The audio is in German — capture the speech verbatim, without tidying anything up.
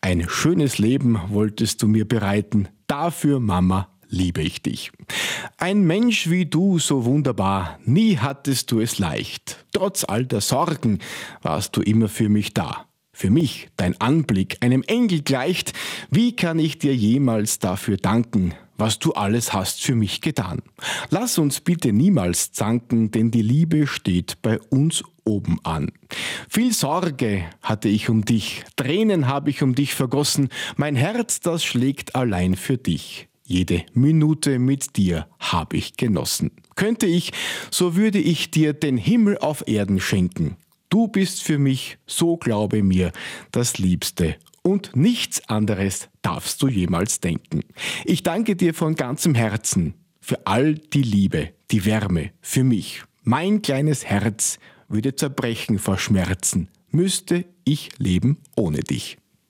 Ein schönes Leben wolltest du mir bereiten, dafür, Mama, liebe ich dich. Ein Mensch wie du, so wunderbar, nie hattest du es leicht. Trotz all der Sorgen warst du immer für mich da. Für mich, dein Anblick, einem Engel gleicht. Wie kann ich dir jemals dafür danken, was du alles hast für mich getan? Lass uns bitte niemals zanken, denn die Liebe steht bei uns oben an. Viel Sorge hatte ich um dich, Tränen habe ich um dich vergossen, mein Herz, das schlägt allein für dich. Jede Minute mit dir habe ich genossen. Könnte ich, so würde ich dir den Himmel auf Erden schenken. Du bist für mich, so glaube mir, das Liebste und nichts anderes darfst du jemals denken. Ich danke dir von ganzem Herzen für all die Liebe, die Wärme für mich. Mein kleines Herz würde zerbrechen vor Schmerzen, müsste ich leben ohne dich.